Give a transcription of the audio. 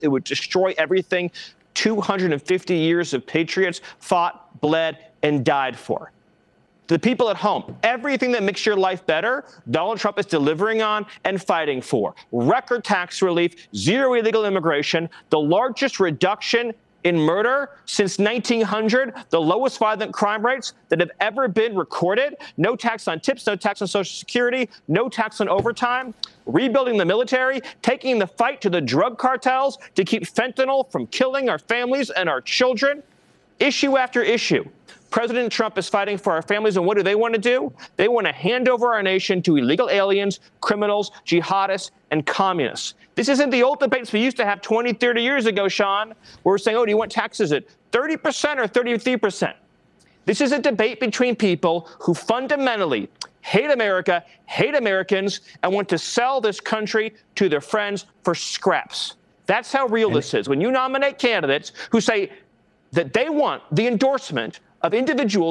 It would destroy everything 250 years of patriots fought, bled, and died for. The people at home, everything that makes your life better, Donald Trump is delivering on and fighting for. Record tax relief, zero illegal immigration, the largest reduction in murder since 1900, the lowest violent crime rates that have ever been recorded, no tax on tips, no tax on Social Security, no tax on overtime, rebuilding the military, taking the fight to the drug cartels to keep fentanyl from killing our families and our children. Issue after issue, President Trump is fighting for our families, and what do? They want to They want to hand over our nation to illegal aliens, criminals, jihadists, and communists. This isn't the old debates we used to have 20, 30 years ago, Sean, where we're saying, oh, do you want taxes at 30% or 33%? This is a debate between people who fundamentally hate America, hate Americans, and want to sell this country to their friends for scraps. That's how real this is. When you nominate candidates who say that they want the endorsement of individuals